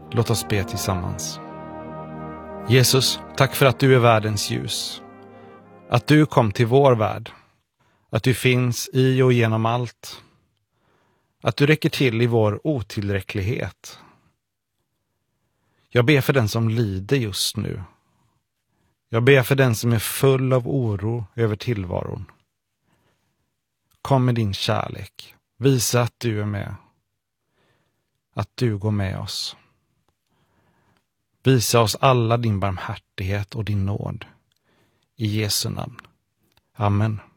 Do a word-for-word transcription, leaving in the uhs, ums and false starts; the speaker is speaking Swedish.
Låt oss be tillsammans. Jesus, tack för att du är världens ljus. Att du kom till vår värld. Att du finns i och genom allt. Att du räcker till i vår otillräcklighet. Jag ber för den som lider just nu. Jag ber för den som är full av oro över tillvaron. Kom med din kärlek. Visa att du är med. Att du går med oss. Visa oss alla din barmhärtighet och din nåd. I Jesu namn. Amen.